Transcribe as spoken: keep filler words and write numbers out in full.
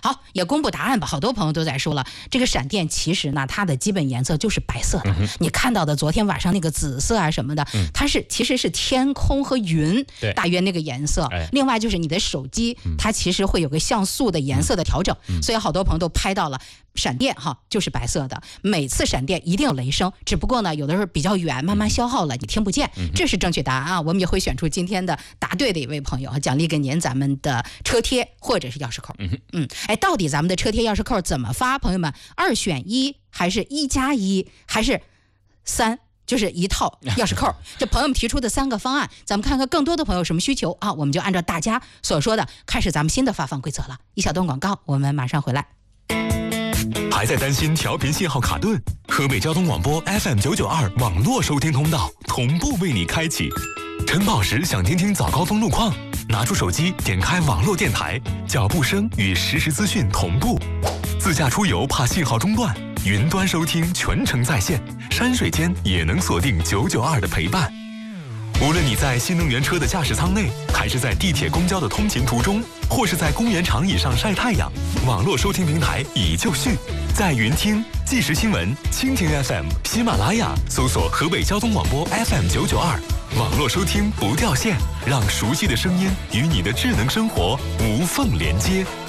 好，也公布答案吧。好多朋友都在说了，这个闪电其实呢，它的基本颜色就是白色的。嗯、你看到的昨天晚上那个紫色啊什么的，嗯、它是其实是天空和云大约那个颜色。另外就是你的手机，它其实会有个像素的颜色的调整，嗯、所以好多朋友都拍到了闪电哈，就是白色的。每次闪电一定有雷声，只不过呢，有的时候比较远，慢慢消耗了，你听不见。嗯、这是正确答案啊！我们也会选出今天的答对的一位朋友，奖励给您咱们的车贴或者是钥匙扣。嗯嗯，哎，到底咱们的车贴钥匙扣怎么发？朋友们，二选一还是一加一还是三？就是一套钥匙扣。这朋友们提出的三个方案，咱们看看更多的朋友有什么需求啊？我们就按照大家所说的开始咱们新的发放规则了。一小段广告，我们马上回来。 还在担心调频信号卡顿？河北交通广播 F M 九九二网络收听通道同步为你开启。晨跑时想听听早高峰路况，拿出手机点开网络电台，脚步声与实时资讯同步。自驾出游怕信号中断，云端收听全程在线，山水间也能锁定九九二的陪伴。无论你在新能源车的驾驶舱内，还是在地铁公交的通勤途中，或是在公园长椅上晒太阳，网络收听平台已就绪。在云听、即时新闻、蜻蜓 F M、喜马拉雅搜索河北交通广播 F M 九九二，网络收听不掉线，让熟悉的声音与你的智能生活无缝连接。